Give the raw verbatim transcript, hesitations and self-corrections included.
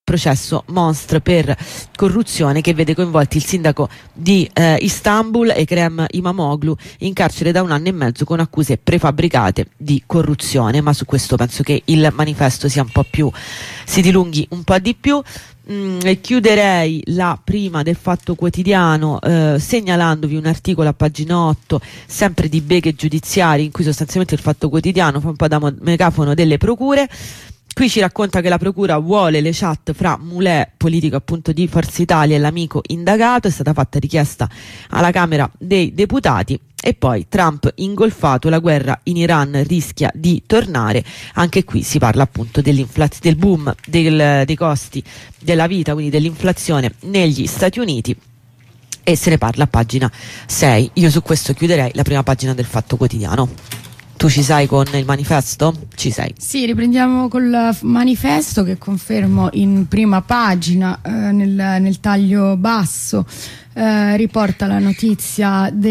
processo Monstre per corruzione che vede coinvolti il sindaco di eh, Istanbul, Ekrem Imamoglu, in carcere da un anno e mezzo con accuse prefabbricate di corruzione. Ma su questo penso che il manifesto sia un po' più, si dilunghi un po' di più. Mm, e chiuderei la prima del Fatto Quotidiano eh, segnalandovi un articolo a pagina otto sempre di beghe giudiziarie, in cui sostanzialmente il Fatto Quotidiano fa un po' da megafono delle procure. Qui ci racconta che la procura vuole le chat fra Mulè, politico appunto di Forza Italia, e l'amico indagato. È stata fatta richiesta alla Camera dei Deputati. E poi Trump ingolfato, la guerra in Iran rischia di tornare. Anche qui si parla appunto dell'inflazione, del boom del, dei costi della vita, quindi dell'inflazione negli Stati Uniti, e se ne parla a pagina sei. Io su questo chiuderei la prima pagina del Fatto Quotidiano. Tu ci sei con il manifesto? Ci sei? Sì, riprendiamo col manifesto, che confermo in prima pagina, eh, nel, nel taglio basso, eh, riporta la notizia del